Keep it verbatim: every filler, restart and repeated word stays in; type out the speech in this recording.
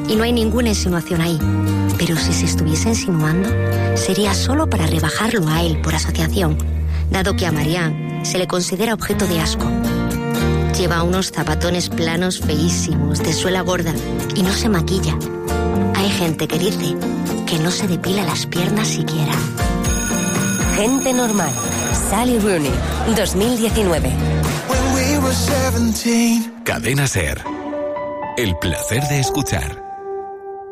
y no hay ninguna insinuación ahí. Pero si se estuviese insinuando, sería solo para rebajarlo a él por asociación, dado que a Marianne se le considera objeto de asco. Lleva unos zapatones planos feísimos, de suela gorda, y no se maquilla. Hay gente que dice que no se depila las piernas siquiera. Gente normal. Sally Rooney, dos mil diecinueve. Cadena SER. El placer de escuchar.